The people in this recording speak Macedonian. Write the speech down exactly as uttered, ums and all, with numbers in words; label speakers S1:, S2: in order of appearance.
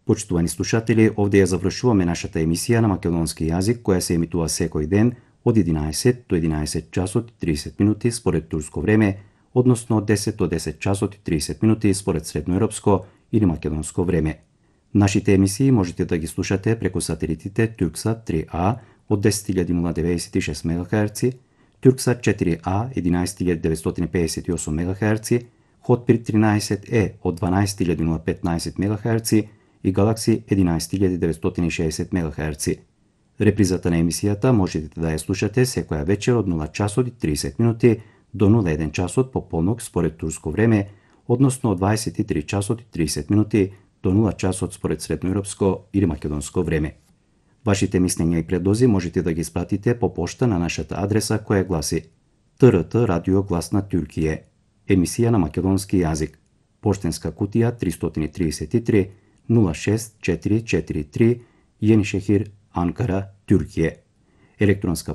S1: Почитувани слушатели, овде ја завршуваме нашата емисија на македонски јазик, која се емитува секој ден од единаесет до единаесет часот и тридесет минути според турско време, односно од десет до десет часот и тридесет минути според средноевропско или македонско време. Нашите емисии можете да ги слушате преку сателитите Турксат три А од десет илјади деветдесет и шест мегахерци, Турксат четири А единаесет илјади деветстотини пеесет и осум мегахерци, Хотбирд тринаесет Е од дванаесет илјади петнаесет мегахерци и Галакси единаесет илјади деветстотини и шеесет мегахерци. Репризата на емисијата можете да ја слушате секоја вечер од нула часот и тридесет минути до нула еден часот по полнок според турско време, односно од дваесет и три часот и тридесет минути до нула часот според средноевропско или македонско време. Вашите мислења и предлози можете да ги испратите по пошта на нашата адреса која гласи Т Р Т Радио Глас на Туркије, емисија на македонски јазик, поштенска кутија триста тридесет и три нула шест четири четири три, Јенишехир, Анкара, Туркије. Електронска